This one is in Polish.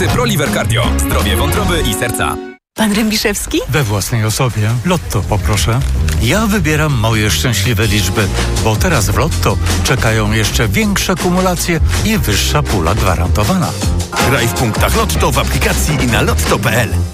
Suplementy ProLiver Cardio. Zdrowie wątroby i serca. Pan Rębiszewski? We własnej osobie. Lotto poproszę. Ja wybieram moje szczęśliwe liczby, bo teraz w Lotto czekają jeszcze większe kumulacje i wyższa pula gwarantowana. Graj w punktach Lotto w aplikacji i na lotto.pl.